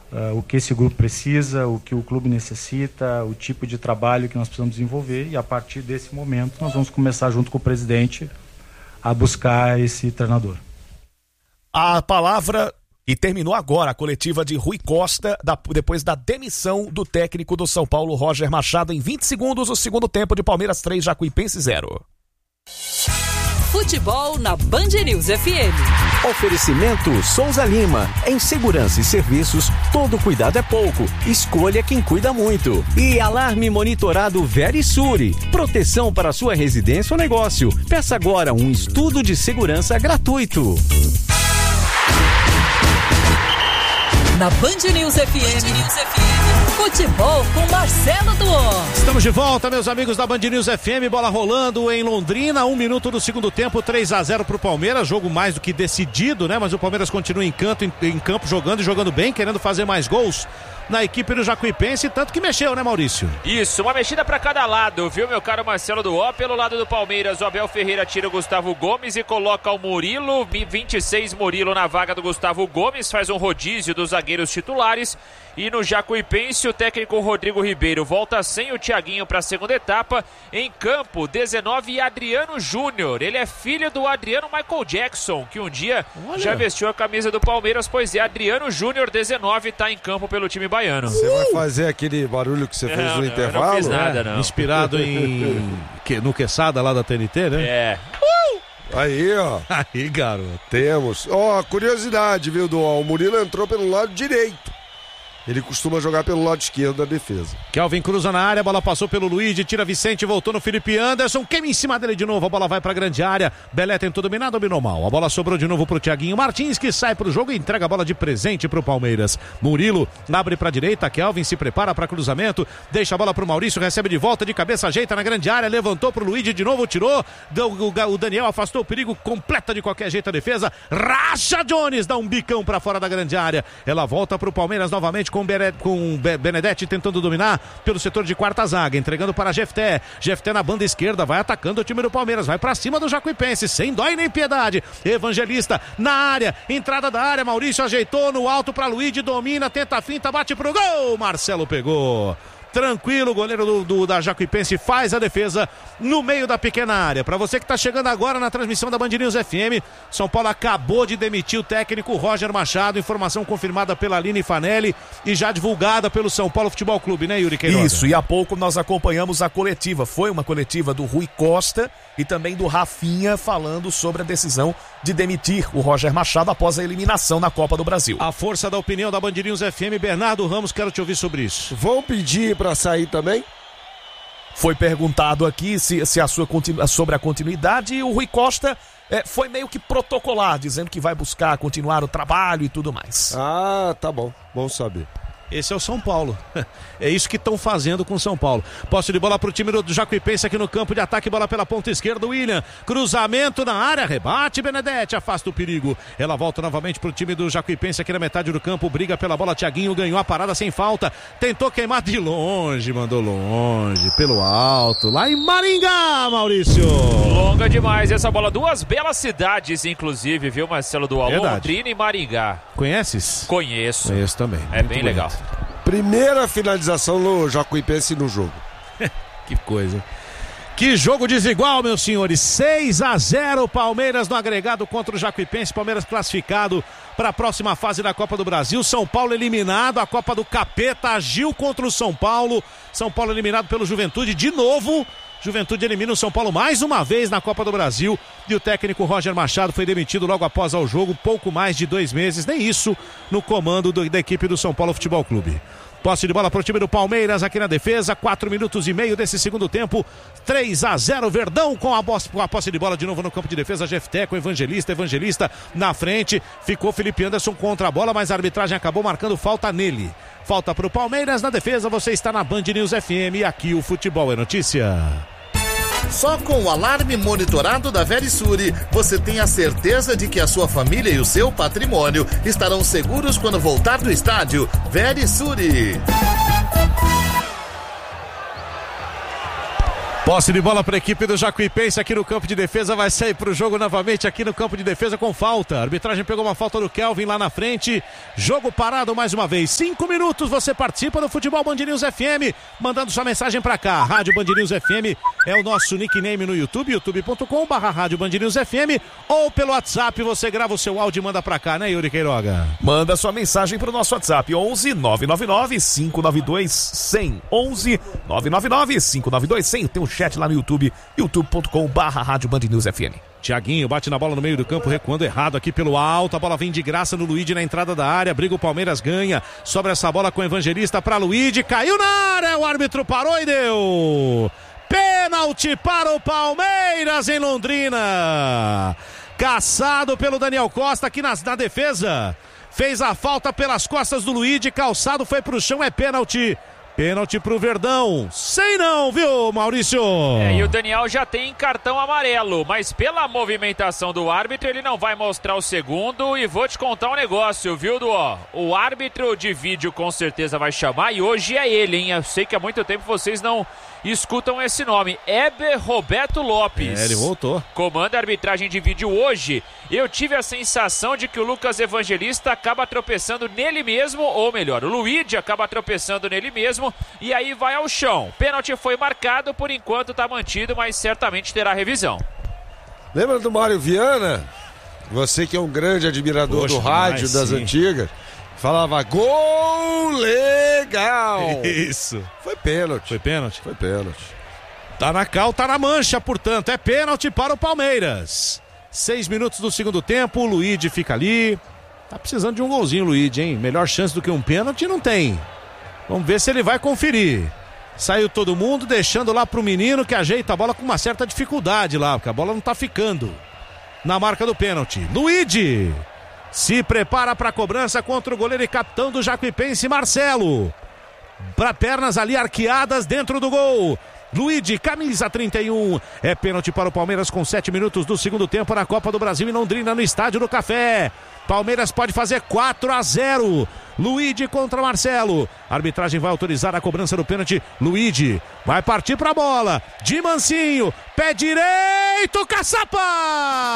o que esse grupo precisa, o que o clube necessita, o tipo de trabalho que nós precisamos desenvolver, e a partir desse momento nós vamos começar junto com o presidente a buscar esse treinador. A palavra, e terminou agora a coletiva de Rui Costa, depois da demissão do técnico do São Paulo, Roger Machado. Em 20 segundos, o segundo tempo de Palmeiras 3, Jacuipense 0. Futebol na Band News FM. Oferecimento Souza Lima. Em segurança e serviços, todo cuidado é pouco. Escolha quem cuida muito. E alarme monitorado Verisure. Proteção para sua residência ou negócio. Peça agora um estudo de segurança gratuito. Na Band News FM. Futebol com Marcelo Duó. Estamos de volta, meus amigos da Band News FM. Bola rolando em Londrina, 1 minuto do segundo tempo, 3-0 pro Palmeiras. Jogo mais do que decidido, né? Mas o Palmeiras continua em campo jogando e jogando bem, querendo fazer mais gols na equipe do Jacuipense, tanto que mexeu, né, Maurício? Isso, uma mexida pra cada lado, viu, meu caro Marcelo Duó? Pelo lado do Palmeiras, o Abel Ferreira tira o Gustavo Gomes e coloca o Murilo, 26 Murilo na vaga do Gustavo Gomes, faz um rodízio dos zagueiros titulares. E no Jacuipense, o técnico Rodrigo Ribeiro volta sem o Thiaguinho para a segunda etapa. Em campo, 19, Adriano Júnior. Ele é filho do Adriano Michael Jackson, que um dia já vestiu a camisa do Palmeiras. Pois é, Adriano Júnior, 19, está em campo pelo time baiano. Você vai fazer aquele barulho que você fez no intervalo? Não fiz nada, não. Inspirado no Quesada lá da TNT, né? É. Aí, ó. Aí, garoto. Temos. Ó, curiosidade, viu, Duó? O Murilo entrou pelo lado direito. Ele costuma jogar pelo lado esquerdo da defesa. Kelvin cruza na área, a bola passou pelo Luigi, tira Vicente, voltou no Felipe Anderson, queima em cima dele de novo, a bola vai pra grande área, Belé tentou dominar, dominou mal, a bola sobrou de novo pro Thiaguinho Martins, que sai pro jogo e entrega a bola de presente pro Palmeiras. Murilo abre pra direita, Kelvin se prepara pra cruzamento, deixa a bola pro Maurício, recebe de volta, de cabeça, ajeita na grande área, levantou pro Luigi de novo, tirou, o Daniel afastou o perigo, completa de qualquer jeito a defesa, Racha Jones, dá um bicão pra fora da grande área, ela volta pro Palmeiras novamente com Benedetti tentando dominar pelo setor de quarta zaga, entregando para Jefté na banda esquerda, vai atacando o time do Palmeiras, vai pra cima do Jacuipense, sem dó e nem piedade, Evangelista na área, entrada da área, Maurício ajeitou no alto para Luigi, domina, tenta a finta, bate pro gol, Marcelo pegou. Tranquilo, o goleiro da Jacuipense faz a defesa no meio da pequena área. Para você que está chegando agora na transmissão da Band News FM, São Paulo acabou de demitir o técnico Roger Machado, informação confirmada pela Aline Fanelli e já divulgada pelo São Paulo Futebol Clube, né, Yuri Queiroga? Isso, e há pouco nós acompanhamos a coletiva, foi uma coletiva do Rui Costa e também do Rafinha falando sobre a decisão de demitir o Roger Machado após a eliminação na Copa do Brasil. A força da opinião da Band News FM, Bernardo Ramos, quero te ouvir sobre isso. Vão pedir para sair também? Foi perguntado aqui sobre a continuidade e o Rui Costa foi meio que protocolar, dizendo que vai buscar continuar o trabalho e tudo mais. Ah, tá bom, bom saber. Esse é o São Paulo. É isso que estão fazendo com o São Paulo. Posse de bola pro time do Jacuipense aqui no campo de ataque. Bola pela ponta esquerda, William. Cruzamento na área, rebate, Benedetti, afasta o perigo. Ela volta novamente pro time do Jacuipense aqui na metade do campo. Briga pela bola, Thiaguinho ganhou a parada sem falta. Tentou queimar de longe, mandou longe, pelo alto. Lá em Maringá, Maurício. Longa demais essa bola. Duas belas cidades, inclusive, viu, Marcelo Duó? Londrina e Maringá. Conheces? Conheço. Conheço também. É bem legal. Primeira finalização no Jacuipense no jogo. Que coisa. Que jogo desigual, meus senhores. 6-0 Palmeiras no agregado contra o Jacuipense. Palmeiras classificado para a próxima fase da Copa do Brasil. São Paulo eliminado. A Copa do Capeta agiu contra o São Paulo. São Paulo eliminado pelo Juventude de novo. Juventude elimina o São Paulo mais uma vez na Copa do Brasil e o técnico Roger Machado foi demitido logo após ao jogo, pouco mais de 2 meses, nem isso, no comando da equipe do São Paulo Futebol Clube. Posse de bola para o time do Palmeiras aqui na defesa, 4 minutos e meio desse segundo tempo, 3-0 Verdão com a posse de bola de novo no campo de defesa, Jefté com Evangelista na frente, ficou Felipe Anderson contra a bola, mas a arbitragem acabou marcando falta nele. Falta para o Palmeiras na defesa, você está na Band News FM e aqui o Futebol é Notícia. Só com o alarme monitorado da Verisure, você tem a certeza de que a sua família e o seu patrimônio estarão seguros quando voltar do estádio. Verisure. Posse de bola para a equipe do Jacuipense aqui no campo de defesa, vai sair para o jogo novamente aqui no campo de defesa com falta. A arbitragem pegou uma falta do Kelvin lá na frente. Jogo parado mais uma vez. 5 minutos, você participa do Futebol Band News FM, mandando sua mensagem para cá. Rádio Band News FM é o nosso nickname no YouTube, youtube.com/Rádio Band News FM, ou pelo WhatsApp, você grava o seu áudio e manda para cá, né, Yuri Queiroga? Manda sua mensagem para o nosso WhatsApp, 11 999 592 100. 11 999 592 100. Tem um chat lá no YouTube, youtube.com/Rádio Band News FM. Thiaguinho bate na bola no meio do campo, recuando errado aqui pelo alto, a bola vem de graça no Luigi na entrada da área, briga o Palmeiras, ganha, sobra essa bola com o Evangelista para Luigi, caiu na área, o árbitro parou e deu pênalti para o Palmeiras em Londrina, caçado pelo Daniel Costa aqui na defesa, fez a falta pelas costas do Luigi, calçado foi pro chão, é pênalti. Pênalti pro Verdão, sei não, viu, Maurício? E o Daniel já tem cartão amarelo, mas pela movimentação do árbitro ele não vai mostrar o segundo. E vou te contar um negócio, viu, Duó? O árbitro de vídeo com certeza vai chamar e hoje é ele, hein? Eu sei que há muito tempo vocês não escutam esse nome, Heber Roberto Lopes. Ele voltou. Comanda a arbitragem de vídeo hoje. Eu tive a sensação de que o Lucas Evangelista acaba tropeçando nele mesmo, ou melhor, o Luigi acaba tropeçando nele mesmo, e aí vai ao chão. Pênalti foi marcado, por enquanto tá mantido, mas certamente terá revisão. Lembra do Mário Viana? Você que é um grande admirador do rádio, demais, das sim. antigas, falava gol legal. Isso. Foi pênalti. Foi pênalti? Foi pênalti. Tá na cal, tá na mancha, portanto, é pênalti para o Palmeiras. 6 minutos do segundo tempo, o Luigi fica ali. Tá precisando de um golzinho, Luigi, hein? Melhor chance do que um pênalti não tem. Vamos ver se ele vai conferir. Saiu todo mundo, deixando lá pro menino que ajeita a bola com uma certa dificuldade lá, porque a bola não tá ficando na marca do pênalti. Luigi se prepara para a cobrança contra o goleiro e capitão do Jacuipense, Marcelo. Para pernas ali arqueadas dentro do gol. Luigi, camisa 31. É pênalti para o Palmeiras com 7 minutos do segundo tempo na Copa do Brasil em Londrina, no Estádio do Café. Palmeiras pode fazer 4-0. Luigi contra Marcelo. A arbitragem vai autorizar a cobrança do pênalti. Luigi vai partir para a bola. De mansinho, pé direito, caçapa!